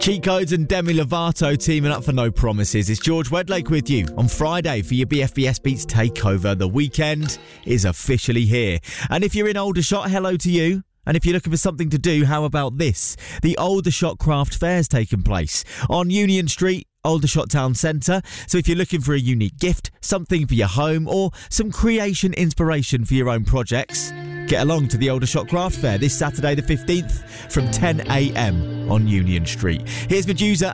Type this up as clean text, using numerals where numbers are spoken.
Cheat Codes and Demi Lovato teaming up for No Promises. It's George Wedlake with you on Friday for your BFBS Beats Takeover. The weekend is officially here. And if you're in Aldershot, hello to you. And if you're looking for something to do, how about this? The Aldershot Craft Fair's taking place on Union Street, Aldershot Town Centre. So if you're looking for a unique gift, something for your home, or some creation inspiration for your own projects, get along to the Aldershot Craft Fair this Saturday the 15th from 10 a.m. on Union Street. Here's Medusa